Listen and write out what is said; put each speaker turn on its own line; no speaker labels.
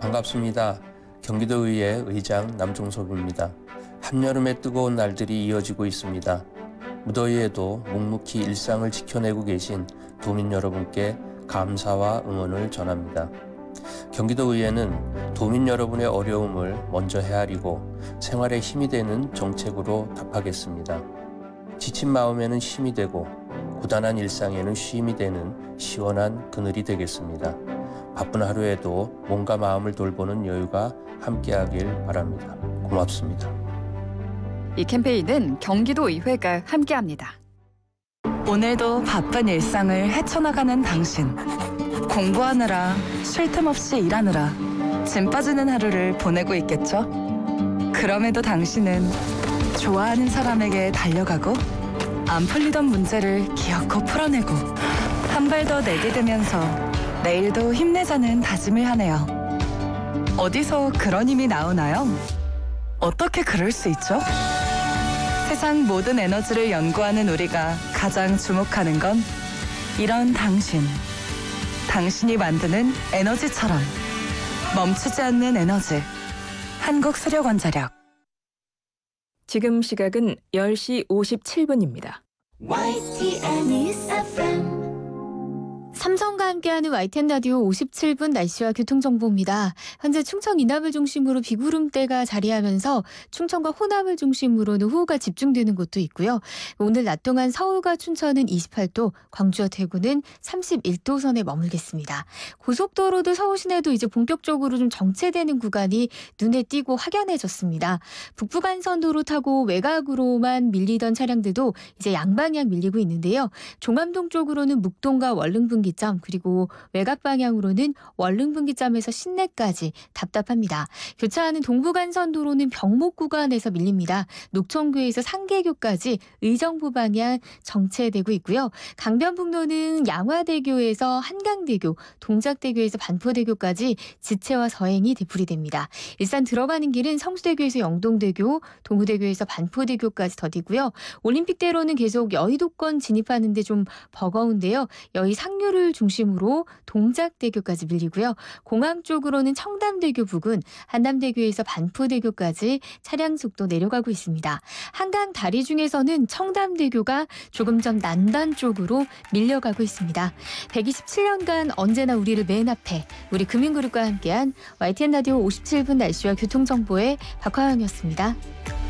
반갑습니다. 경기도의회 의장 남종섭입니다. 한여름의 뜨거운 날들이 이어지고 있습니다. 무더위에도 묵묵히 일상을 지켜내고 계신 도민 여러분께 감사와 응원을 전합니다. 경기도의회는 도민 여러분의 어려움을 먼저 헤아리고 생활에 힘이 되는 정책으로 답하겠습니다. 지친 마음에는 힘이 되고 고단한 일상에는 쉼이 되는 시원한 그늘이 되겠습니다. 바쁜 하루에도 몸과 마음을 돌보는 여유가 함께하길 바랍니다. 고맙습니다.
이 캠페인은 경기도의회가 함께합니다.
오늘도 바쁜 일상을 헤쳐나가는 당신. 공부하느라, 쉴 틈 없이 일하느라 짐 빠지는 하루를 보내고 있겠죠? 그럼에도 당신은 좋아하는 사람에게 달려가고 안 풀리던 문제를 기어코 풀어내고 한 발 더 내디디면서 내일도 힘내자는 다짐을 하네요. 어디서 그런 힘이 나오나요? 어떻게 그럴 수 있죠? 세상 모든 에너지를 연구하는 우리가 가장 주목하는 건 이런 당신. 당신이 만드는 에너지처럼 멈추지 않는 에너지. 한국수력원자력.
지금 시각은 10시 57분입니다.
YTN News FM. 삼성과 함께하는 YTN 라디오 57분 날씨와 교통정보입니다. 현재 충청 이남을 중심으로 비구름대가 자리하면서 충청과 호남을 중심으로는 호우가 집중되는 곳도 있고요. 오늘 낮 동안 서울과 춘천은 28도, 광주와 대구는 31도 선에 머물겠습니다. 고속도로도 서울 시내도 이제 본격적으로 좀 정체되는 구간이 눈에 띄고 확연해졌습니다. 북부간선도로 타고 외곽으로만 밀리던 차량들도 이제 양방향 밀리고 있는데요. 종암동 쪽으로는 묵동과 월릉분기점, 그리고 외곽 방향으로는 월릉분기점에서 신내까지 답답합니다. 교차하는 동부간선도로는 병목 구간에서 밀립니다. 녹천교에서 상계교까지 의정부 방향 정체되고 있고요. 강변북로는 양화대교에서 한강대교, 동작대교에서 반포대교까지 지체와 서행이 되풀이됩니다. 일산 들어가는 길은 성수대교에서 영동대교, 동구대교에서 반포대교까지 더디고요. 올림픽대로는 계속 여의도권 진입하는데 좀 버거운데요. 여의 상류를 중심으로 동작대교까지 밀리고요. 공항 쪽으로는 청담대교 부근, 한남대교에서 반포대교까지 차량 속도 내려가고 있습니다. 한강 다리 중에서는 청담대교가 조금 전 난단 쪽으로 밀려가고 있습니다. 127년간 언제나 우리를 맨 앞에, 우리 금융그룹과 함께한 YTN 라디오 57분 날씨와 교통정보의 박화영이었습니다.